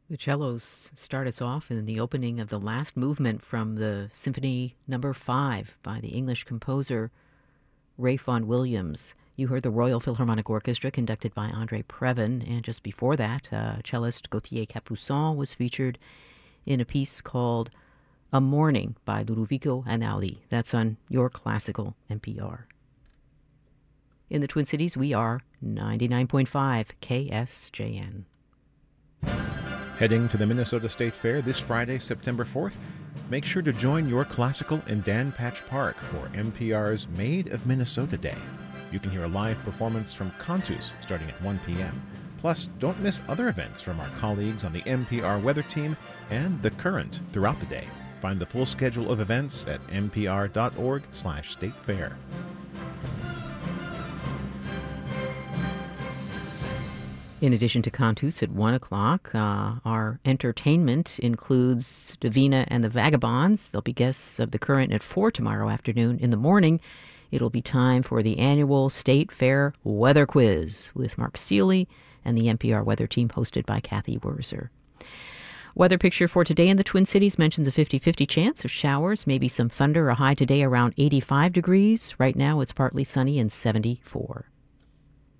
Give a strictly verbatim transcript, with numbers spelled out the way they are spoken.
The cellos start us off in the opening of the last movement from the Symphony Number Five by the English composer Ralph Vaughan Williams. You heard the Royal Philharmonic Orchestra conducted by Andre Previn, and just before that, uh, cellist Gauthier Capuçon was featured in a piece called A Morning by Ludovico Einaudi. That's on Your Classical N P R. In the Twin Cities, we are ninety-nine point five K S J N. Heading to the Minnesota State Fair this Friday, September fourth? Make sure to join Your Classical in Dan Patch Park for N P R's Made of Minnesota Day. You can hear a live performance from Cantus starting at one p.m. Plus, don't miss other events from our colleagues on the N P R weather team and The Current throughout the day. Find the full schedule of events at npr.org slash state fair. In addition to Cantus at one o'clock, uh, our entertainment includes Davina and the Vagabonds. They'll be guests of The Current at four tomorrow afternoon. In the morning, it'll be time for the annual State Fair Weather Quiz with Mark Seeley and the N P R weather team hosted by Kathy Wurzer. Weather picture for today in the Twin Cities mentions a fifty-fifty chance of showers, maybe some thunder, a high today around eighty-five degrees. Right now, it's partly sunny and seventy-four.